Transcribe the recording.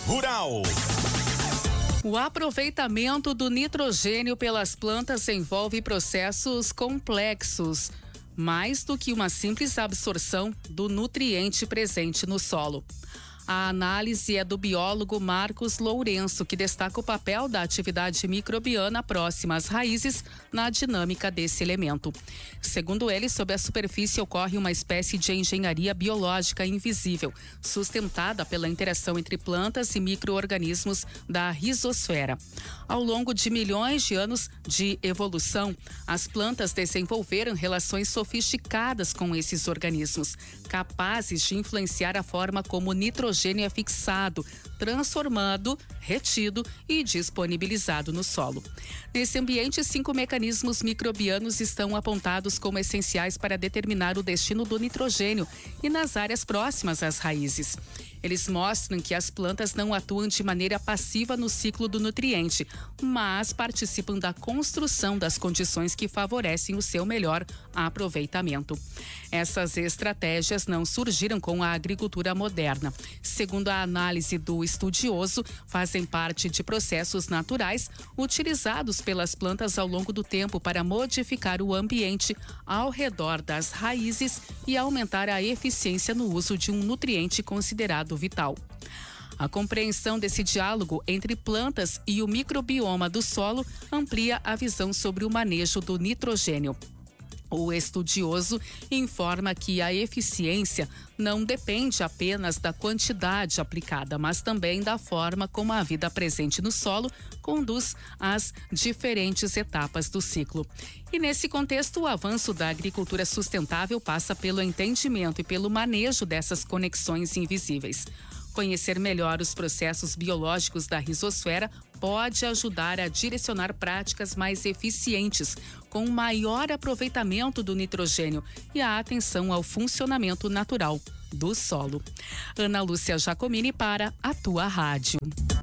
Rural. O aproveitamento do nitrogênio pelas plantas envolve processos complexos, mais do que uma simples absorção do nutriente presente no solo. A análise é do biólogo Marcos Lourenço, que destaca o papel da atividade microbiana próxima às raízes na dinâmica desse elemento. Segundo ele, sob a superfície ocorre uma espécie de engenharia biológica invisível, sustentada pela interação entre plantas e micro-organismos da rizosfera. Ao longo de milhões de anos de evolução, as plantas desenvolveram relações sofisticadas com esses organismos, capazes de influenciar a forma como o nitrogênio é fixado, transformado, retido e disponibilizado no solo. Nesse ambiente, 5 mecanismos microbianos estão apontados como essenciais para determinar o destino do nitrogênio e nas áreas próximas às raízes. Eles mostram que as plantas não atuam de maneira passiva no ciclo do nutriente, mas participam da construção das condições que favorecem o seu melhor aproveitamento. Essas estratégias não surgiram com a agricultura moderna. Segundo a análise do estudioso, fazem parte de processos naturais utilizados pelas plantas ao longo do tempo para modificar o ambiente ao redor das raízes e aumentar a eficiência no uso de um nutriente considerado vital. A compreensão desse diálogo entre plantas e o microbioma do solo amplia a visão sobre o manejo do nitrogênio. O estudioso informa que a eficiência não depende apenas da quantidade aplicada, mas também da forma como a vida presente no solo conduz às diferentes etapas do ciclo. E nesse contexto, o avanço da agricultura sustentável passa pelo entendimento e pelo manejo dessas conexões invisíveis. Conhecer melhor os processos biológicos da rizosfera pode ajudar a direcionar práticas mais eficientes, com maior aproveitamento do nitrogênio e a atenção ao funcionamento natural do solo. Ana Lúcia Jacomini para a Tua Rádio.